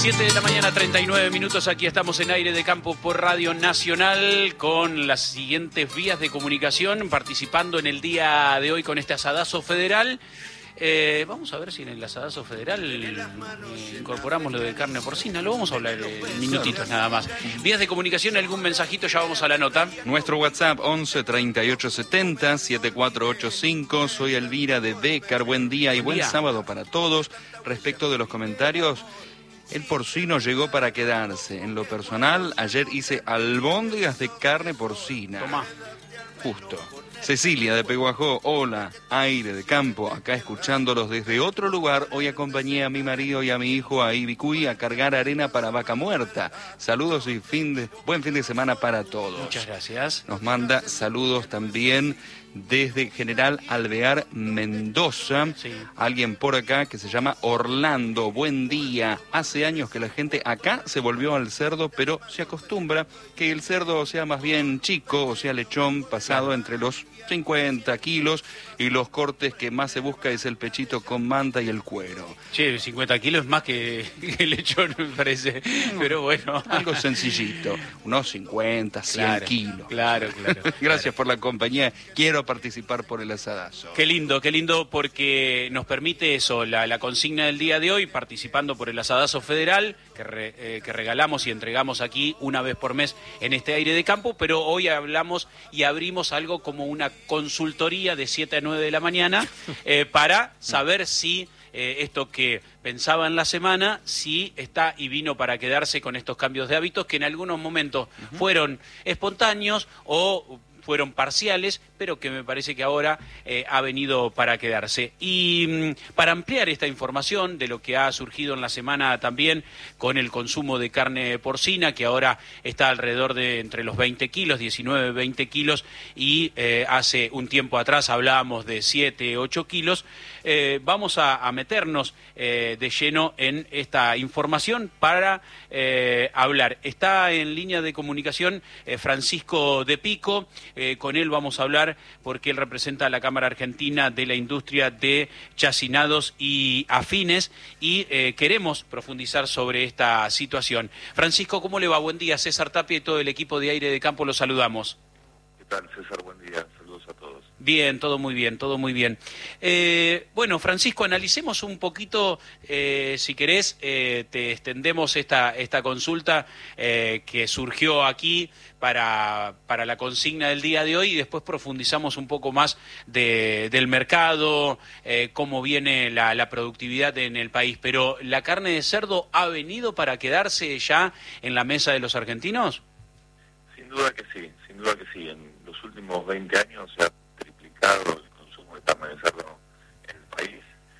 7 de la mañana, 39 minutos. Aquí estamos en Aire de Campo por Radio Nacional con las siguientes vías de comunicación, participando en el día de hoy con este asadazo federal. Vamos a ver si en el asadazo federal incorporamos lo de carne porcina. Lo vamos a hablar en minutitos nada más. Vías de comunicación, algún mensajito, ya vamos a la nota. Nuestro WhatsApp 11 38 70 7485. Soy Elvira de Bécar. Buen día y buen sábado para todos. Respecto de los comentarios, el porcino llegó para quedarse. En lo personal, ayer hice albóndigas de carne porcina. Tomá. Justo. Cecilia de Peguajó, hola, Aire de Campo, acá escuchándolos desde otro lugar. Hoy acompañé a mi marido y a mi hijo a Ibicuy a cargar arena para vaca muerta. Saludos y buen fin de semana para todos. Muchas gracias. Nos manda saludos también desde General Alvear, Mendoza. Sí. Alguien por acá que se llama Orlando. Buen día. Hace años que la gente acá se volvió al cerdo, pero se acostumbra que el cerdo sea más bien chico, o sea lechón, pasado entre los 50 kilos, y los cortes que más se busca es el pechito con manta y el cuero. Che, 50 kilos es más que el lechón, me parece. Pero bueno. Algo sencillito, unos 50, 100 kilos. Claro. Gracias por la compañía. Quiero participar por el asadazo. Qué lindo, porque nos permite eso, la consigna del día de hoy, participando por el asadazo federal, que regalamos y entregamos aquí una vez por mes en este Aire de Campo, pero hoy hablamos y abrimos algo como una consultoría de 7 a 9 de la mañana para saber si esto que pensaba en la semana, si está y vino para quedarse con estos cambios de hábitos que en algunos momentos fueron espontáneos o fueron parciales, pero que me parece que ahora ha venido para quedarse. Y para ampliar esta información de lo que ha surgido en la semana también con el consumo de carne porcina, que ahora está alrededor de entre los 20 kilos, 19, 20 kilos, y hace un tiempo atrás hablábamos de 7, 8 kilos, vamos a meternos de lleno en esta información para hablar. Está en línea de comunicación Francisco de Pico. Con él vamos a hablar porque él representa a la Cámara Argentina de la Industria de Chacinados y Afines y queremos profundizar sobre esta situación. Francisco, ¿cómo le va? Buen día. César Tapia y todo el equipo de Aire de Campo los saludamos. ¿Qué tal, César? Buen día. Saludos a todos. Bien, todo muy bien, todo muy bien. Bueno, Francisco, analicemos un poquito, si querés, te extendemos esta consulta que surgió aquí para la consigna del día de hoy y después profundizamos un poco más del mercado, cómo viene la productividad en el país. Pero, ¿la carne de cerdo ha venido para quedarse ya en la mesa de los argentinos? Sin duda que sí. En los últimos 20 años se ha triplicado el consumo de carne de cerdo en el país.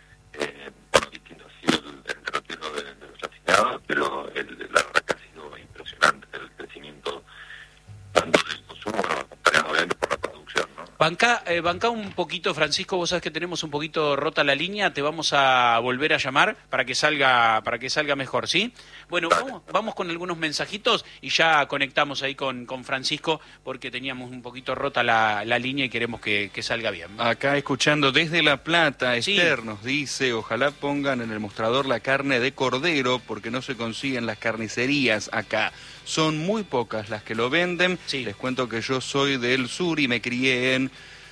Bueno, distinto ha sido el retiro de los chacinados, pero la verdad que ha sido impresionante el crecimiento tanto del consumo, bueno, acompañado obviamente por la producción, ¿no? Banca un poquito, Francisco, vos sabés que tenemos un poquito rota la línea, te vamos a volver a llamar para que salga mejor, ¿sí? Bueno, vamos con algunos mensajitos y ya conectamos ahí con Francisco porque teníamos un poquito rota la línea y queremos que salga bien. Acá escuchando desde La Plata, Sí. Esther nos dice, ojalá pongan en el mostrador la carne de cordero porque no se consigue en las carnicerías acá. Son muy pocas las que lo venden. Sí. Les cuento que yo soy del sur y me crié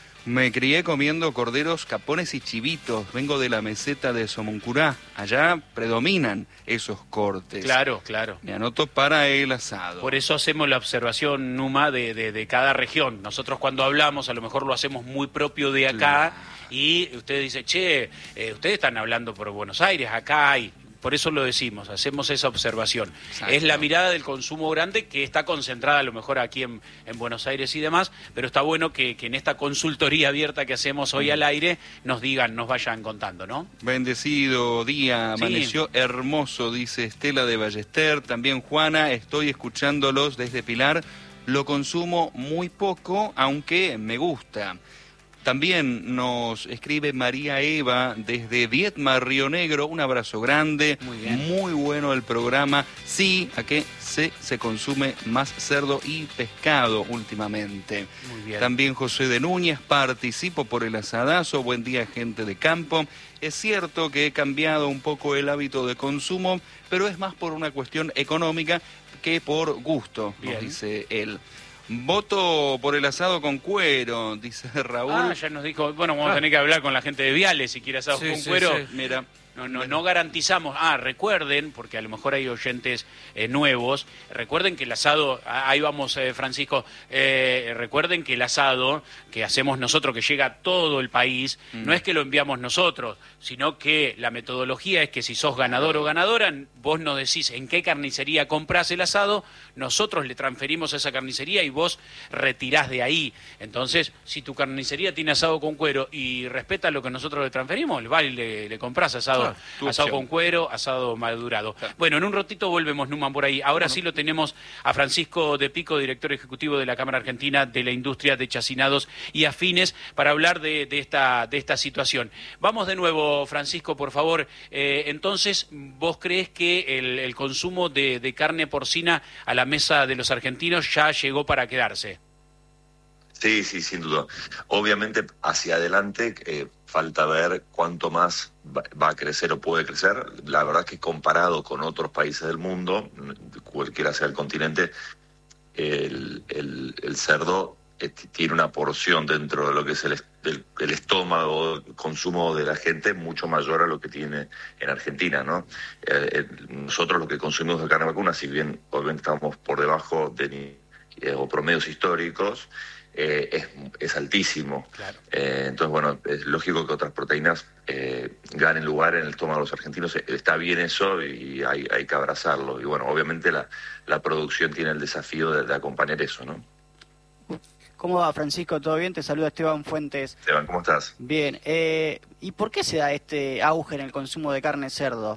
comiendo corderos, capones y chivitos. Vengo de la meseta de Somoncurá. Allá predominan esos cortes. Claro. Me anoto para el asado. Por eso hacemos la observación, Numa, de cada región. Nosotros cuando hablamos a lo mejor lo hacemos muy propio de acá y usted dice, ustedes están hablando por Buenos Aires, acá hay... Por eso lo decimos, hacemos esa observación. Exacto. Es la mirada del consumo grande que está concentrada a lo mejor aquí en Buenos Aires y demás, pero está bueno que en esta consultoría abierta que hacemos hoy al aire nos vayan contando, ¿no? Bendecido día, Sí. amaneció hermoso, dice Estela de Ballester. También Juana, estoy escuchándolos desde Pilar. Lo consumo muy poco, aunque me gusta. También nos escribe María Eva desde Viedma, Río Negro. Un abrazo grande. Muy bien. Muy bueno el programa. Sí, a que se consume más cerdo y pescado últimamente. Muy bien. También José de Núñez, participo por el asadazo. Buen día, gente de campo. Es cierto que he cambiado un poco el hábito de consumo, pero es más por una cuestión económica que por gusto, nos dice él. Voto por el asado con cuero, dice Raúl. Ah, ya nos dijo, bueno, vamos a tener que hablar con la gente de Viales si quiere asado con cuero. Sí. Mira. No garantizamos. Recuerden, porque a lo mejor hay oyentes nuevos, recuerden que el asado, ahí vamos, Francisco, recuerden que el asado que hacemos nosotros, que llega a todo el país, no es que lo enviamos nosotros, sino que la metodología es que si sos ganador o ganadora, vos nos decís en qué carnicería comprás el asado, nosotros le transferimos a esa carnicería y vos retirás de ahí. Entonces, si tu carnicería tiene asado con cuero y respeta lo que nosotros le transferimos, le comprás asado. Asado con cuero, asado madurado. Claro. Bueno, en un ratito volvemos, Numan, por ahí. Ahora sí lo tenemos a Francisco de Pico, director ejecutivo de la Cámara Argentina de la Industria de Chacinados y Afines, para hablar de esta situación. Vamos de nuevo, Francisco, por favor. Entonces, ¿vos crees que el consumo de carne porcina a la mesa de los argentinos ya llegó para quedarse? Sí, sin duda. Obviamente, hacia adelante falta ver cuánto más va a crecer o puede crecer. La verdad es que comparado con otros países del mundo, cualquiera sea el continente, el cerdo tiene una porción dentro de lo que es el estómago, el consumo de la gente mucho mayor a lo que tiene en Argentina, ¿no? Nosotros lo que consumimos de carne vacuna, si bien obviamente estamos por debajo de o promedios históricos, es altísimo. Claro. Entonces, bueno, es lógico que otras proteínas ganen lugar en el estómago de los argentinos. Está bien eso y hay que abrazarlo. Y bueno, obviamente la producción tiene el desafío de acompañar eso, ¿no? ¿Cómo va, Francisco? ¿Todo bien? Te saluda Esteban Fuentes. Esteban, ¿cómo estás? Bien. ¿Y por qué se da este auge en el consumo de carne de cerdo?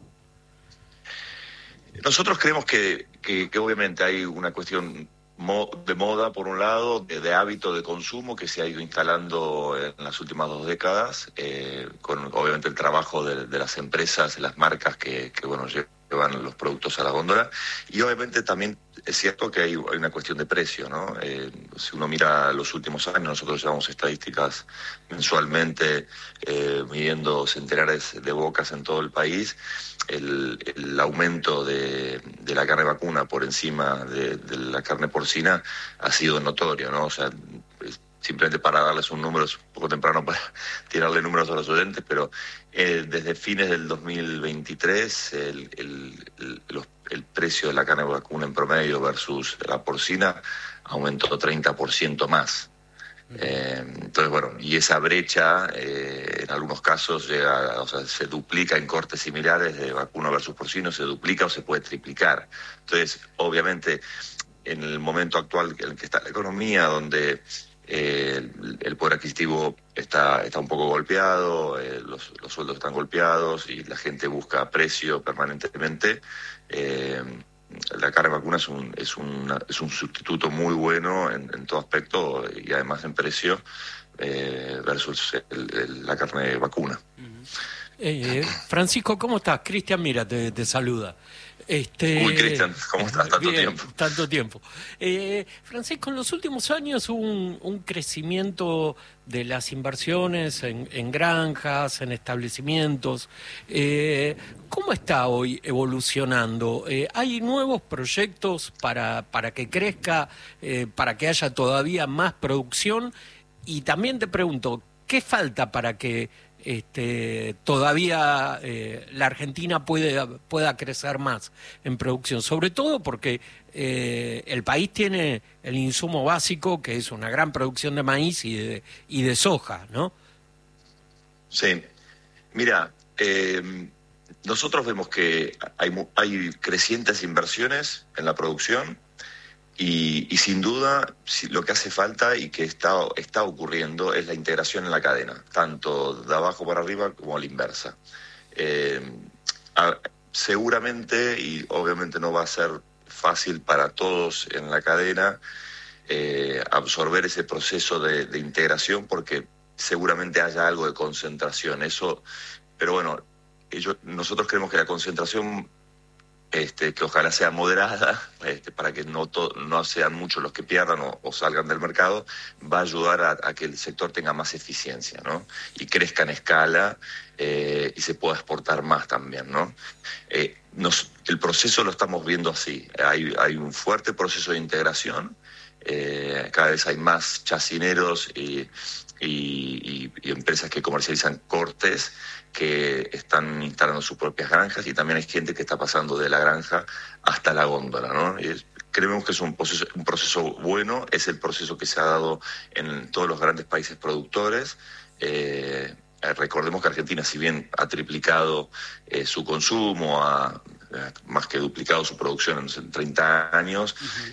Nosotros creemos que obviamente hay una cuestión de moda, por un lado, de hábito de consumo que se ha ido instalando en las últimas 2 décadas, con obviamente el trabajo de las empresas, las marcas que llevan los productos a la góndola, y obviamente también es cierto que hay una cuestión de precio, ¿no? Si uno mira los últimos años, nosotros llevamos estadísticas mensualmente midiendo centenares de bocas en todo el país. El aumento de la carne vacuna por encima de la carne porcina ha sido notorio, ¿no? O sea, simplemente para darles un número, es un poco temprano para tirarle números a los oyentes, pero desde fines del 2023 el precio de la carne vacuna en promedio versus la porcina aumentó 30% más. Entonces, bueno, y esa brecha en algunos casos llega, o sea, se duplica en cortes similares de vacuno versus porcino, se duplica o se puede triplicar. Entonces, obviamente, en el momento actual en el que está la economía, donde el poder adquisitivo está un poco golpeado, los sueldos están golpeados y la gente busca precio permanentemente, la carne vacuna es un sustituto muy bueno en todo aspecto y además en precio versus la carne vacuna. Francisco, ¿cómo estás? Cristian, mira, te saluda. Uy, Cristian, ¿cómo estás? Tanto tiempo. Francisco, en los últimos años hubo un crecimiento de las inversiones en granjas, en establecimientos. ¿Cómo está hoy evolucionando? ¿Hay nuevos proyectos para que crezca, para que haya todavía más producción? Y también te pregunto, ¿qué falta para que todavía la Argentina pueda crecer más en producción? Sobre todo porque el país tiene el insumo básico, que es una gran producción de maíz y de soja, ¿no? Sí. Mira, nosotros vemos que hay crecientes inversiones en la producción. Y sin duda lo que hace falta y que está ocurriendo es la integración en la cadena, tanto de abajo para arriba como a la inversa. Seguramente, y obviamente no va a ser fácil para todos en la cadena, absorber ese proceso de integración, porque seguramente haya algo de concentración. Pero bueno, nosotros creemos que la concentración, que ojalá sea moderada, para que no sean muchos los que pierdan o salgan del mercado, va a ayudar a que el sector tenga más eficiencia, ¿no? Y crezca en escala, y se pueda exportar más también, ¿no? El proceso lo estamos viendo así. Hay un fuerte proceso de integración. Cada vez hay más chacineros y empresas que comercializan cortes, que están instalando sus propias granjas, y también hay gente que está pasando de la granja hasta la góndola, ¿no? Creemos que es un proceso bueno, es el proceso que se ha dado en todos los grandes países productores. Recordemos que Argentina, si bien ha triplicado su consumo, ha más que duplicado su producción en 30 años,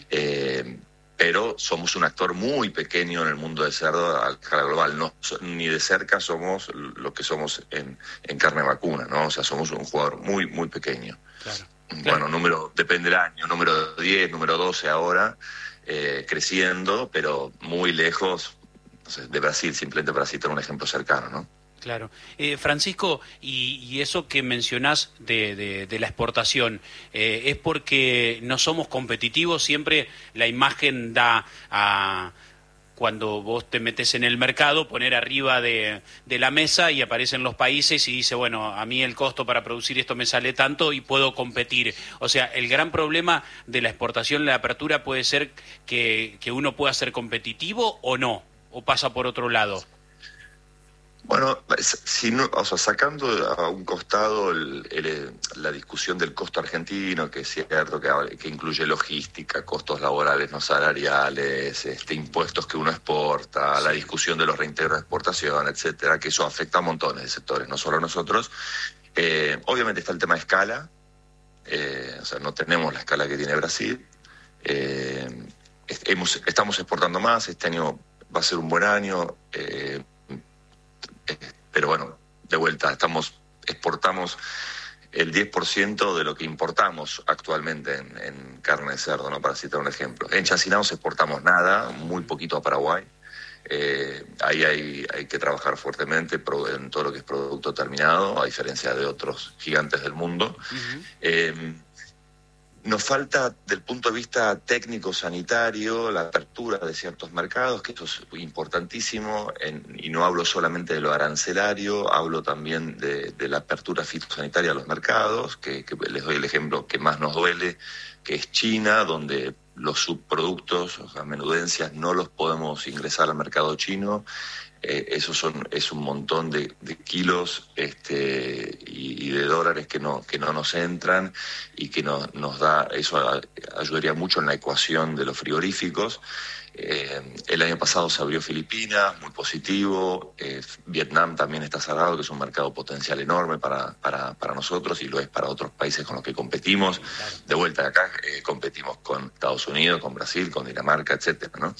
pero somos un actor muy pequeño en el mundo del cerdo a escala global. No, ni de cerca somos lo que somos en carne vacuna, ¿no? O sea, somos un jugador muy, muy pequeño. Claro. Bueno, depende del año, número 10, número 12 ahora, creciendo, pero muy lejos, no sé, de Brasil, simplemente para citar un ejemplo cercano, ¿no? Claro. Francisco, y eso que mencionás de la exportación, ¿es porque no somos competitivos? Siempre la imagen da a, cuando vos te metes en el mercado, poner arriba de la mesa y aparecen los países y dice, bueno, a mí el costo para producir esto me sale tanto y puedo competir. O sea, el gran problema de la exportación, la apertura, puede ser que uno pueda ser competitivo o no, o pasa por otro lado. Bueno, sacando a un costado la discusión del costo argentino, que es cierto que incluye logística, costos laborales no salariales, impuestos que uno exporta, la discusión de los reintegros de exportación, etcétera, que eso afecta a montones de sectores, no solo a nosotros. Obviamente está el tema de escala, no tenemos la escala que tiene Brasil. Estamos exportando más, este año va a ser un buen año. Pero bueno, de vuelta, exportamos el 10% de lo que importamos actualmente en carne de cerdo, ¿no? Para citar un ejemplo. En chacinados exportamos nada, muy poquito a Paraguay. Ahí hay que trabajar fuertemente en todo lo que es producto terminado, a diferencia de otros gigantes del mundo. Uh-huh. Nos falta, del punto de vista técnico-sanitario, la apertura de ciertos mercados, que eso es importantísimo, y no hablo solamente de lo arancelario, hablo también de la apertura fitosanitaria a los mercados, que les doy el ejemplo que más nos duele, que es China, donde los subproductos, o sea, menudencias, no los podemos ingresar al mercado chino. Es un montón de kilos y de dólares que no nos entran, y que nos da, eso ayudaría mucho en la ecuación de los frigoríficos. El año pasado se abrió Filipinas, muy positivo. Vietnam también está cerrado, que es un mercado potencial enorme para nosotros, y lo es para otros países con los que competimos. De vuelta de acá, competimos con Estados Unidos, con Brasil, con Dinamarca, etcétera, ¿no?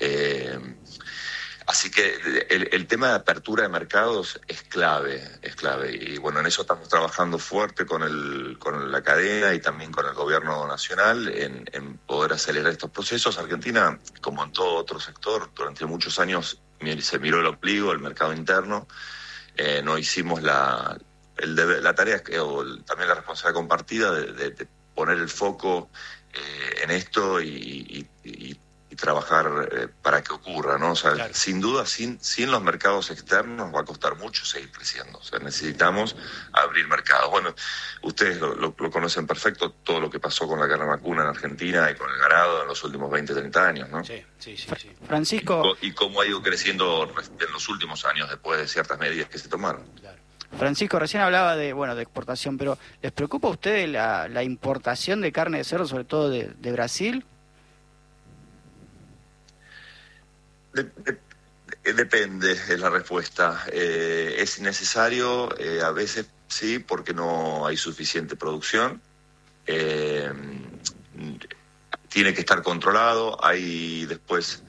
Así que el tema de apertura de mercados es clave. Y bueno, en eso estamos trabajando fuerte con la cadena y también con el gobierno nacional en poder acelerar estos procesos. Argentina, como en todo otro sector, durante muchos años se miró el ombligo, el mercado interno. No hicimos la tarea, también la responsabilidad compartida de poner el foco en esto y trabajar para que ocurra, ¿no? O sea, claro. Sin duda, sin los mercados externos va a costar mucho seguir creciendo. O sea, necesitamos abrir mercados. Bueno, ustedes lo conocen perfecto, todo lo que pasó con la carne vacuna en Argentina y con el ganado en los últimos 20, 30 años, ¿no? Sí. Francisco... Y cómo ha ido creciendo en los últimos años después de ciertas medidas que se tomaron. Claro. Francisco, recién hablaba de exportación, pero ¿les preocupa a ustedes la importación de carne de cerdo, sobre todo de Brasil? Depende, es la respuesta. Es necesario, a veces sí, porque no hay suficiente producción. Tiene que estar controlado. Hay después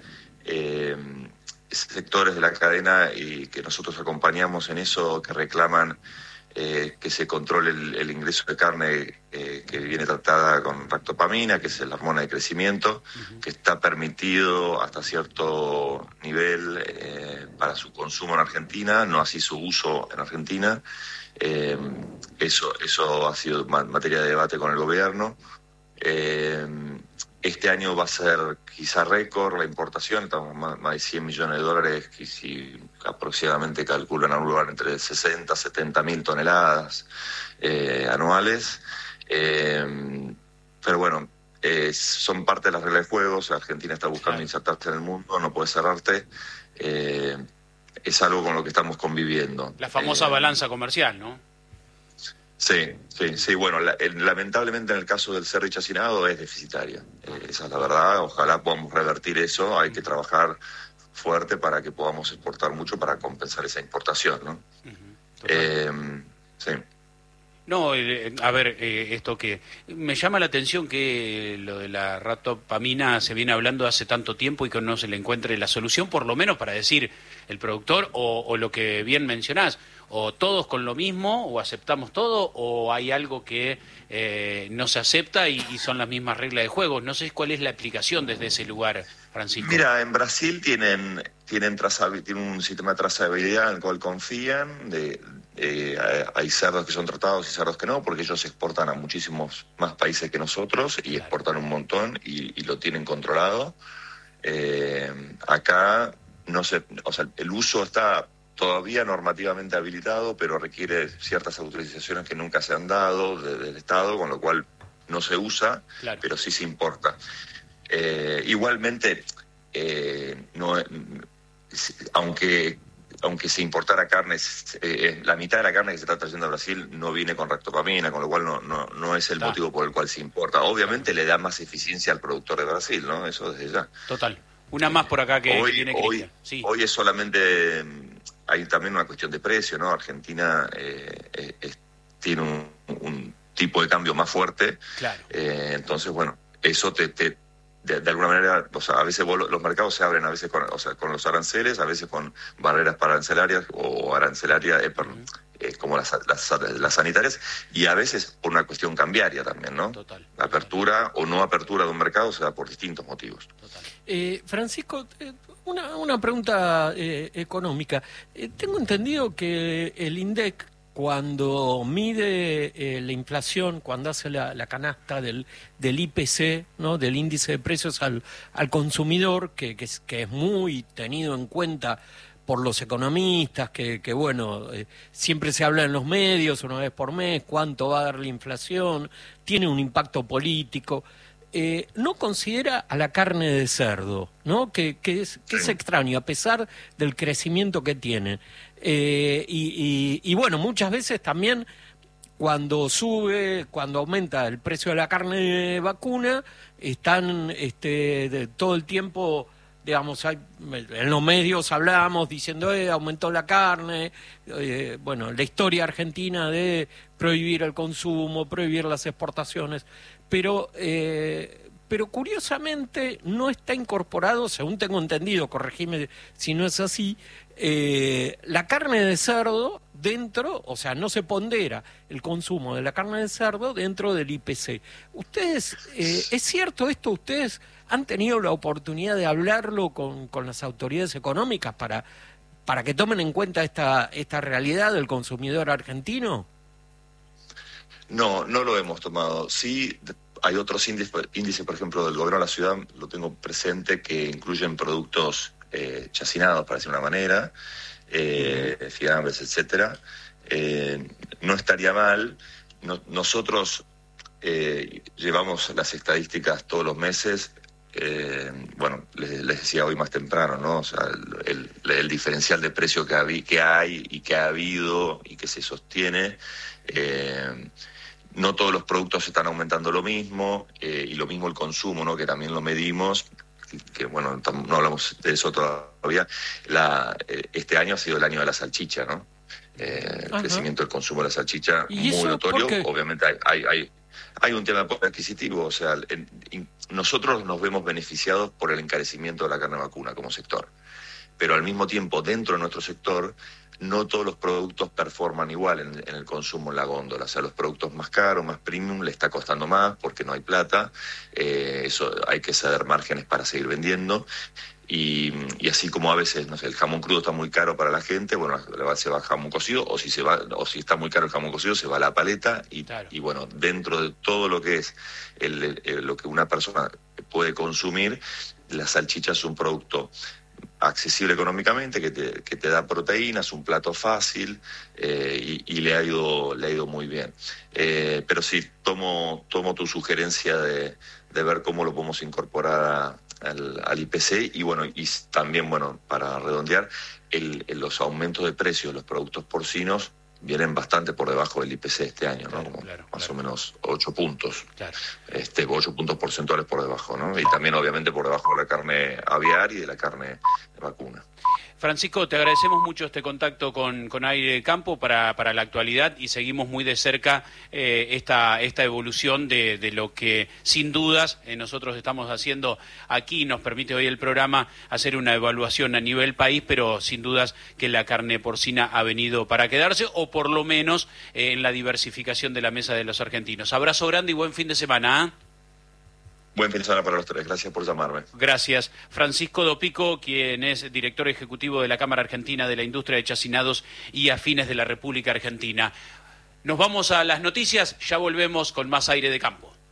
sectores de la cadena y que nosotros acompañamos en eso, que reclaman que se controle el ingreso de carne que viene tratada con ractopamina, que es la hormona de crecimiento, que está permitido hasta cierto nivel para su consumo en Argentina, no así su uso en Argentina. Eso ha sido materia de debate con el gobierno. Este año va a ser quizá récord la importación, estamos más de 100 millones de dólares, que si aproximadamente calculan a un lugar entre 60 a 70 mil toneladas anuales. Pero bueno, son parte de las reglas de juego. O sea, Argentina está buscando insertarse en el mundo, no puede cerrarte. Es algo con lo que estamos conviviendo. La famosa balanza comercial, ¿no? Sí. Bueno, lamentablemente en el caso del cerdo y chacinado es deficitaria. Esa es la verdad. Ojalá podamos revertir eso. Hay que trabajar fuerte para que podamos exportar mucho para compensar esa importación, ¿no? Sí. No, a ver, esto que me llama la atención que lo de la ractopamina se viene hablando hace tanto tiempo y que no se le encuentre la solución, por lo menos para decir el productor o lo que bien mencionás, o todos con lo mismo, o aceptamos todo, o hay algo que no se acepta y son las mismas reglas de juego. No sé cuál es la aplicación desde ese lugar, Francisco. Mira, en Brasil tienen un sistema de trazabilidad en el cual confían. Hay cerdos que son tratados y cerdos que no, porque ellos exportan a muchísimos más países que nosotros y exportan un montón y lo tienen controlado. Acá no sé, o sea, el uso está todavía normativamente habilitado, pero requiere ciertas autorizaciones que nunca se han dado del Estado, con lo cual no se usa, pero sí se importa. Igualmente, aunque se importara carne, la mitad de la carne que se está trayendo a Brasil no viene con ractopamina, con lo cual no es el motivo por el cual se importa. Obviamente le da más eficiencia al productor de Brasil, ¿no? Eso desde ya. Total. Una más por acá que tiene Cristian. Sí. Hoy es solamente... Hay también una cuestión de precio, ¿no? Argentina tiene un tipo de cambio más fuerte. Claro. Entonces, bueno, eso de alguna manera, o sea, a veces los mercados se abren, a veces con los aranceles, a veces con barreras arancelarias o arancelarias, como las sanitarias, y a veces por una cuestión cambiaria también, ¿no? Total. La apertura o no apertura de un mercado se da por distintos motivos. Total. Francisco, una pregunta económica. Tengo entendido que el INDEC, cuando mide la inflación, cuando hace la canasta del IPC, ¿no?, del índice de precios al consumidor, que es muy tenido en cuenta por los economistas, que bueno, siempre se habla en los medios una vez por mes, cuánto va a dar la inflación, tiene un impacto político. No considera a la carne de cerdo, ¿no? Que es extraño, a pesar del crecimiento que tiene. Y bueno, muchas veces también cuando aumenta el precio de la carne vacuna, están todo el tiempo, digamos, en los medios hablamos diciendo aumentó la carne, bueno, la historia argentina de prohibir el consumo, prohibir las exportaciones, pero curiosamente no está incorporado, según tengo entendido, corregime si no es así, la carne de cerdo dentro, o sea, no se pondera el consumo de la carne de cerdo dentro del IPC. Ustedes, ¿es cierto esto? ¿Ustedes han tenido la oportunidad de hablarlo con las autoridades económicas para que tomen en cuenta esta realidad del consumidor argentino? No lo hemos tomado. Sí, hay otros índices, por ejemplo, del gobierno de la ciudad, lo tengo presente, que incluyen productos chacinados, para decir una manera, fiambres, etcétera. No estaría mal. Nosotros llevamos las estadísticas todos los meses. Bueno, les decía hoy más temprano, ¿no? O sea, el diferencial de precio que hay y que ha habido y que se sostiene. No todos los productos están aumentando lo mismo, y lo mismo el consumo, ¿no?, que también lo medimos, que bueno, no hablamos de eso todavía. Este año ha sido el año de la salchicha, ¿no? El crecimiento del consumo de la salchicha muy notorio. Obviamente hay un tema de poder adquisitivo, o sea, nosotros nos vemos beneficiados por el encarecimiento de la carne vacuna como sector, pero al mismo tiempo dentro de nuestro sector no todos los productos performan igual en el consumo en la góndola. O sea, los productos más caros, más premium, le está costando más porque no hay plata. Eso hay que ceder márgenes para seguir vendiendo. Y así como a veces, no sé, el jamón crudo está muy caro para la gente, bueno, se va jamón cocido, o si está muy caro el jamón cocido, se va a la paleta, Claro. y bueno, dentro de todo lo que es lo que una persona puede consumir, la salchicha es un producto accesible económicamente, que te da proteínas, un plato fácil, y le ha ido muy bien. Pero sí, tomo tu sugerencia de ver cómo lo podemos incorporar al IPC, y bueno, y también, bueno, para redondear, los aumentos de precios de los productos porcinos vienen bastante por debajo del IPC este año, ¿no? Claro, más o menos 8 puntos. Claro. 8 puntos porcentuales por debajo, ¿no? Y también, obviamente, por debajo de la carne aviar y de la carne de vacuna. Francisco, te agradecemos mucho este contacto con Aire de Campo para la actualidad, y seguimos muy de cerca esta evolución de lo que sin dudas nosotros estamos haciendo aquí. Nos permite hoy el programa hacer una evaluación a nivel país, pero sin dudas que la carne porcina ha venido para quedarse, o por lo menos en la diversificación de la mesa de los argentinos. Abrazo grande y buen fin de semana, ¿eh? Buen fin de semana para los tres. Gracias por llamarme. Gracias. Francisco Dopico, quien es director ejecutivo de la Cámara Argentina de la Industria de Chacinados y Afines de la República Argentina. Nos vamos a las noticias, ya volvemos con más Aire de Campo.